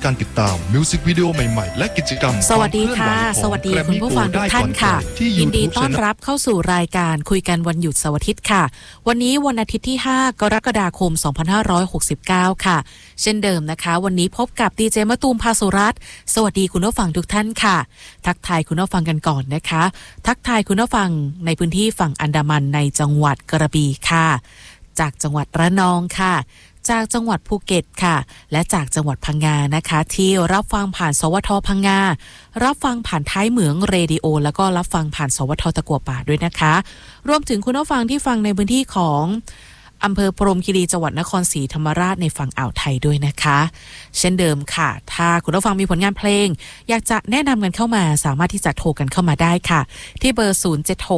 การติดตามมิวสิกวิดีโอใหม่ๆและกิจกรรมสวัสดีค่ะสวัสดีคุณผู้ฟังทุกท่านค่ะยินดีต้อนรับเข้าสู่รายการคุยกันวันหยุดเสาร์อาทิตย์ค่ะวันนี้วันอาทิตย์ที่5กรกฎาคม2569ค่ะเช่นเดิมนะคะวันนี้พบกับดีเจมะตูมภาสุรัตน์สวัสดีคุณผู้ฟังทุกท่านค่ะทักทายคุณผู้ฟังกันก่อนนะคะทักทายคุณผู้ฟังในพื้นที่ฝั่งอันดามันในจังหวัดกระบี่ค่ะจากจังหวัดระนองค่ะจากจังหวัดภูเก็ตค่ะและจากจังหวัดพังงานะคะที่รับฟังผ่านสวทพังงารับฟังผ่านท้ายเหมืองเรดิโอแล้วก็รับฟังผ่านสวทตะกั่วป่าด้วยนะคะรวมถึงคุณผู้ฟังที่ฟังในพื้นที่ของอำเภอพรหมคีรีจังหวัดนครศรีธรรมราชในฝั่งอ่าวไทยด้วยนะคะเช่นเดิมค่ะถ้าคุณผู้ฟังมีผลงานเพลงอยากจะแนะนำกันเข้ามาสามารถที่จะโทรกันเข้ามาได้ค่ะที่เบอร์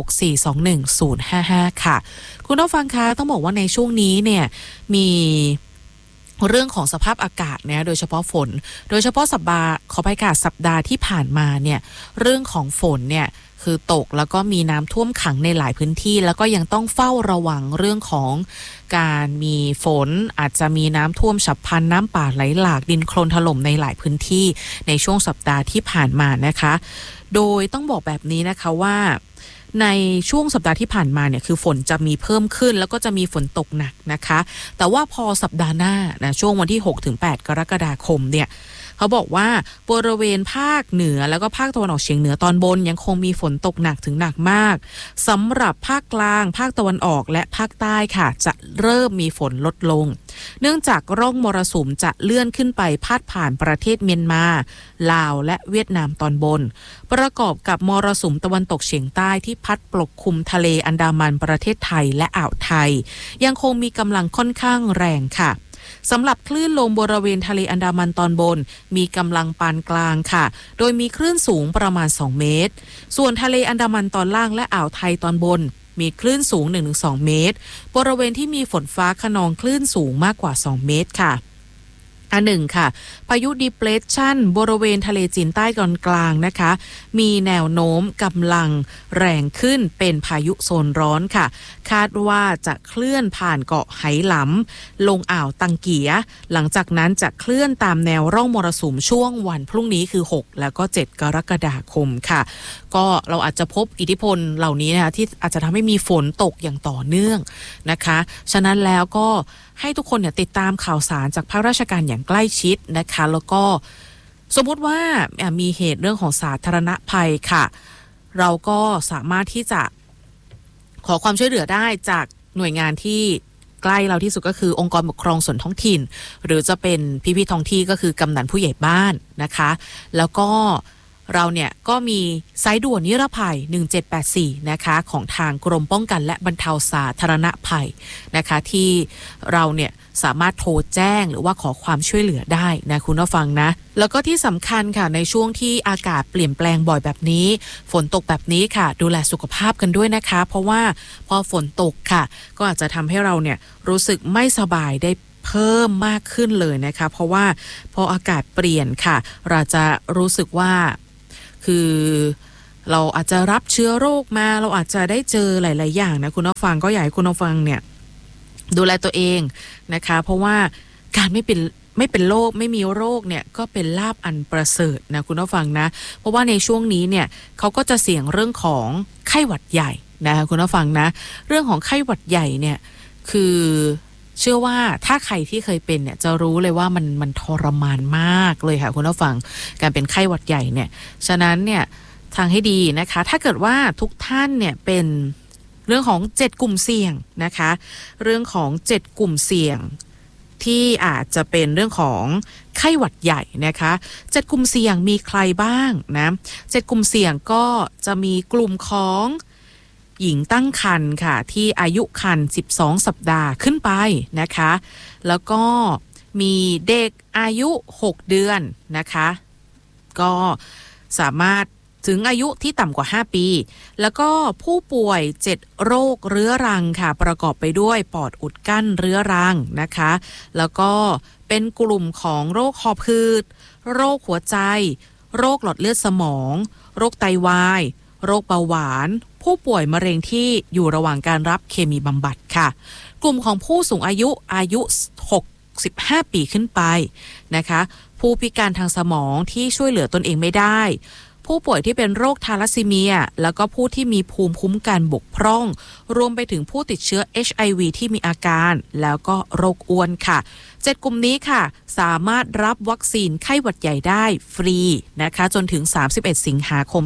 0764211055ค่ะคุณผู้ฟังคะต้องบอกว่าในช่วงนี้เนี่ยมีเรื่องของสภาพอากาศเนี่ยโดยเฉพาะฝนโดยเฉพาะสัปดาห์ที่ผ่านมาเนี่ยเรื่องของฝนเนี่ยคือตกแล้วก็มีน้ำท่วมขังในหลายพื้นที่แล้วก็ยังต้องเฝ้าระวังเรื่องของการมีฝนอาจจะมีน้ำท่วมฉับพลันน้ำป่าไหลหลากดินโคลนถล่มในหลายพื้นที่ในช่วงสัปดาห์ที่ผ่านมานะคะโดยต้องบอกแบบนี้นะคะว่าในช่วงสัปดาห์ที่ผ่านมาเนี่ยคือฝนจะมีเพิ่มขึ้นแล้วก็จะมีฝนตกหนักนะคะแต่ว่าพอสัปดาห์หน้านะช่วงวันที่ 6-8 กรกฎาคมเนี่ยเขาบอกว่าบริเวณภาคเหนือแล้วก็ภาคตะวันออกเฉียงเหนือตอนบนยังคงมีฝนตกหนักถึงหนักมากสำหรับภาคกลางภาคตะวันออกและภาคใต้ค่ะจะเริ่มมีฝนลดลงเนื่องจากร่องมรสุมจะเลื่อนขึ้นไปพาดผ่านประเทศเมียนมาลาวและเวียดนามตอนบนประกอบกับมรสุมตะวันตกเฉียงใต้ที่พัดปกคลุมทะเลอันดามันประเทศไทยและอ่าวไทยยังคงมีกำลังค่อนข้างแรงค่ะสำหรับคลื่นลมบริเวณทะเลอันดามันตอนบนมีกำลังปานกลางค่ะโดยมีคลื่นสูงประมาณ2เมตรส่วนทะเลอันดามันตอนล่างและอ่าวไทยตอนบนมีคลื่นสูง 1-2 เมตรบริเวณที่มีฝนฟ้าคะนองคลื่นสูงมากกว่า2เมตรค่ะอันหนึ่งค่ะพายุดิเพรสชันบริเวณทะเลจีนใต้ตอนกลางนะคะมีแนวโน้มกำลังแรงขึ้นเป็นพายุโซนร้อนค่ะคาดว่าจะเคลื่อนผ่านเกาะไหหลำลงอ่าวตังเกียหลังจากนั้นจะเคลื่อนตามแนวร่องมรสุมช่วงวันพรุ่งนี้คือ6แล้วก็7กรกฎาคมค่ะก็เราอาจจะพบอิทธิพลเหล่านี้นะคะที่อาจจะทำให้มีฝนตกอย่างต่อเนื่องนะคะฉะนั้นแล้วก็ให้ทุกคนเนี่ยติดตามข่าวสารจากภาคราชการอย่างใกล้ชิดนะคะแล้วก็สมมุติว่ามีเหตุเรื่องของสาธารณภัยค่ะเราก็สามารถที่จะขอความช่วยเหลือได้จากหน่วยงานที่ใกล้เราที่สุดก็คือองค์กรปกครองส่วนท้องถิ่นหรือจะเป็นพี่ท้องที่ก็คือกำนันผู้ใหญ่บ้านนะคะแล้วก็เราเนี่ยก็มีสายด่วนนิรภัย1784นะคะของทางกรมป้องกันและบรรเทาสาธารณภัยนะคะที่เราเนี่ยสามารถโทรแจ้งหรือว่าขอความช่วยเหลือได้นะคุณผู้ฟังนะแล้วก็ที่สำคัญค่ะในช่วงที่อากาศเปลี่ยนแปลงบ่อยแบบนี้ฝนตกแบบนี้ค่ะดูแลสุขภาพกันด้วยนะคะเพราะว่าพอฝนตกค่ะก็อาจจะทำให้เราเนี่ยรู้สึกไม่สบายได้เพิ่มมากขึ้นเลยนะคะเพราะว่าพออากาศเปลี่ยนค่ะเราจะรู้สึกว่าคือเราอาจจะรับเชื้อโรคมาเราอาจจะได้เจอหลายๆอย่างนะคุณผู้ฟังก็อยากให้คุณผู้ฟังเนี่ยดูแลตัวเองนะคะเพราะว่าการไม่เป็นโรคไม่มีโรคเนี่ยก็เป็นลาภอันประเสริฐนะคุณผู้ฟังนะเพราะว่าในช่วงนี้เนี่ยเขาก็จะเสี่ยงเรื่องของไข้หวัดใหญ่นะคะคุณผู้ฟังนะเรื่องของไข้หวัดใหญ่เนี่ยคือเชื่อว่าถ้าใครที่เคยเป็นเนี่ยจะรู้เลยว่ามันทรมานมากเลยค่ะคุณผู้ฟังการเป็นไข้หวัดใหญ่เนี่ยฉะนั้นเนี่ยทางให้ดีนะคะถ้าเกิดว่าทุกท่านเนี่ยเป็นเรื่องของ7กลุ่มเสี่ยงนะคะเรื่องของ7กลุ่มเสี่ยงที่อาจจะเป็นเรื่องของไข้หวัดใหญ่นะคะ7กลุ่มเสี่ยงมีใครบ้างนะ7กลุ่มเสี่ยงก็จะมีกลุ่มของหญิงตั้งครรภ์ค่ะที่อายุครรภ์12สัปดาห์ขึ้นไปนะคะแล้วก็มีเด็กอายุ6เดือนนะคะก็สามารถถึงอายุที่ต่ำกว่า5ปีแล้วก็ผู้ป่วย7โรคเรื้อรังค่ะประกอบไปด้วยปอดอุดกั้นเรื้อรังนะคะแล้วก็เป็นกลุ่มของโรคหอบหืดโรคหัวใจโรคหลอดเลือดสมองโรคไตวายโรคเบาหวานผู้ป่วยมะเร็งที่อยู่ระหว่างการรับเคมีบำบัดค่ะกลุ่มของผู้สูงอายุ15 ปีขึ้นไปนะคะผู้พิการทางสมองที่ช่วยเหลือตนเองไม่ได้ผู้ป่วยที่เป็นโรคทาลัสซีเมียแล้วก็ผู้ที่มีภูมิคุ้มกันบกพร่องรวมไปถึงผู้ติดเชื้อ HIV ที่มีอาการแล้วก็โรคอ้วนค่ะ7กลุ่มนี้ค่ะสามารถรับวัคซีนไข้หวัดใหญ่ได้ฟรีนะคะจนถึง31สิงหาคม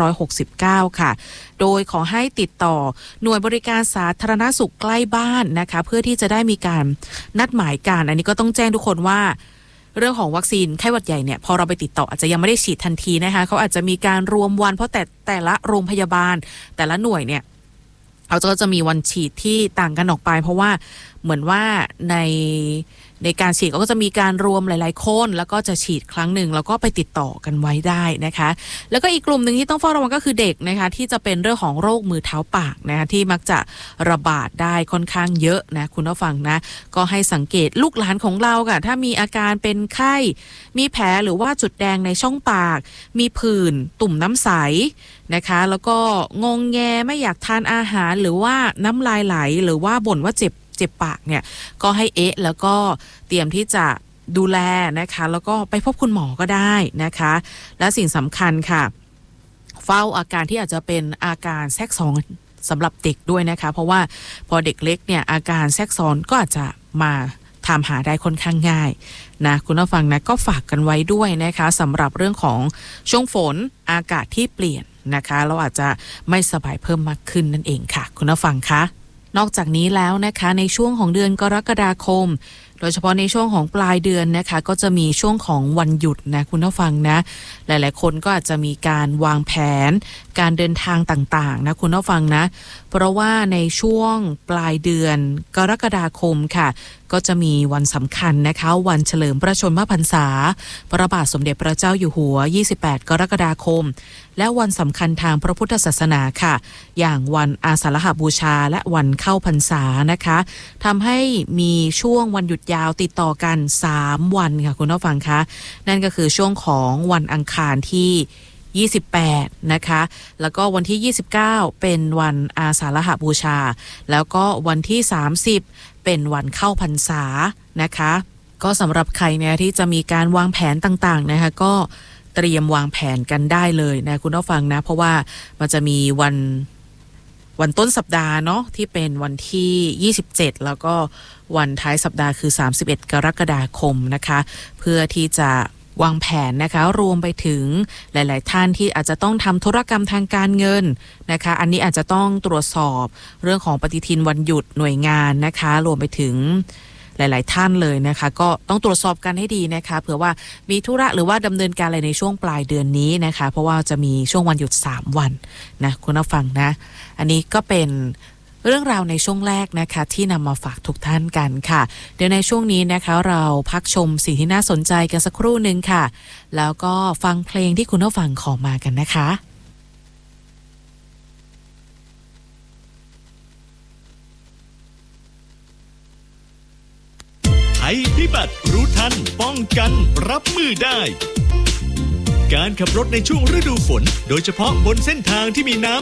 2569ค่ะโดยขอให้ติดต่อหน่วยบริการสาธารณสุขใกล้บ้านนะคะเพื่อที่จะได้มีการนัดหมายกันอันนี้ก็ต้องแจ้งทุกคนว่าเรื่องของวัคซีนไข้หวัดใหญ่เนี่ยพอเราไปติดต่ออาจจะยังไม่ได้ฉีดทันทีนะคะเขาอาจจะมีการรวมวันเพราะแต่ละโรงพยาบาลแต่ละหน่วยเนี่ยเขาก็จะมีวันฉีดที่ต่างกันออกไปเพราะว่าเหมือนว่าในการฉีดก็จะมีการรวมหลายๆคนแล้วก็จะฉีดครั้งหนึ่งแล้วก็ไปติดต่อกันไว้ได้นะคะแล้วก็อีกกลุ่มหนึ่งที่ต้องเฝ้าระวังก็คือเด็กนะคะที่จะเป็นเรื่องของโรคมือเท้าปากนะคะที่มักจะระบาดได้ค่อนข้างเยอะนะคุณผู้ฟังนะก็ให้สังเกตลูกหลานของเราค่ะถ้ามีอาการเป็นไข้มีแผลหรือว่าจุดแดงในช่องปากมีผื่นตุ่มน้ำใสนะคะแล้วก็งงแงไม่อยากทานอาหารหรือว่าน้ำลายไหลหรือว่าบ่นว่าเจ็บปากเนี่ยก็ให้แล้วก็เตรียมที่จะดูแลนะคะแล้วก็ไปพบคุณหมอก็ได้นะคะและสิ่งสำคัญค่ะเฝ้าอาการที่อาจจะเป็นอาการแทรกซ้อนสำหรับเด็กด้วยนะคะเพราะว่าพอเด็กเล็กเนี่ยอาการแทรกซ้อนก็อาจจะมาถามหาได้ค่อนข้างง่ายนะคุณผู้ฟังนะก็ฝากกันไว้ด้วยนะคะสำหรับเรื่องของช่วงฝนอากาศที่เปลี่ยนนะคะเราอาจจะไม่สบายเพิ่มมากขึ้นนั่นเองค่ะคุณผู้ฟังคะนอกจากนี้แล้วนะคะในช่วงของเดือนกรกฎาคมโดยเฉพาะในช่วงของปลายเดือนนะคะก็จะมีช่วงของวันหยุดนะคุณผู้ฟังนะหลายๆคนก็อาจจะมีการวางแผนการเดินทางต่างๆนะคุณผู้ฟังนะเพราะว่าในช่วงปลายเดือนกรกฎาคมค่ะก็จะมีวันสำคัญนะคะวันเฉลิมพระชนมพรรษาพระบาทสมเด็จพระเจ้าอยู่หัว28กรกฎาคมและวันสำคัญทางพระพุทธศาสนาค่ะอย่างวันอาสาฬหบูชาและวันเข้าพรรษานะคะทำให้มีช่วงวันหยุดยาวติดต่อกัน3วันค่ะคุณผู้ฟังคะนั่นก็คือช่วงของวันอังคารที่28นะคะแล้วก็วันที่29เป็นวันอาสาฬหบูชาแล้วก็วันที่30เป็นวันเข้าพรรษานะคะก็สำหรับใครเนี่ยที่จะมีการวางแผนต่างๆนะคะก็เตรียมวางแผนกันได้เลยนะคุณผู้ฟังนะเพราะว่ามันจะมีวันต้นสัปดาห์เนาะที่เป็นวันที่27แล้วก็วันท้ายสัปดาห์คือ31กรกฎาคมนะคะเพื่อที่จะวางแผนนะคะรวมไปถึงหลายๆท่านที่อาจจะต้องทำธุรกรรมทางการเงินนะคะอันนี้อาจจะต้องตรวจสอบเรื่องของปฏิทินวันหยุดหน่วยงานนะคะรวมไปถึงหลายๆท่านเลยนะคะก็ต้องตรวจสอบกันให้ดีนะคะเผื่อว่ามีธุระหรือว่าดำเนินการอะไรในช่วงปลายเดือนนี้นะคะเพราะว่าจะมีช่วงวันหยุด3วันนะคุณผู้ฟังนะอันนี้ก็เป็นเรื่องราวในช่วงแรกนะคะที่นำมาฝากทุกท่านกันค่ะเดี๋ยวในช่วงนี้นะคะเราพักชมสิ่งที่น่าสนใจกันสักครู่หนึ่งค่ะแล้วก็ฟังเพลงที่คุณผู้ฟังขอมากันนะคะภัยพิบัติรู้ทันป้องกันรับมือได้การขับรถในช่วงฤดูฝนโดยเฉพาะบนเส้นทางที่มีน้ำ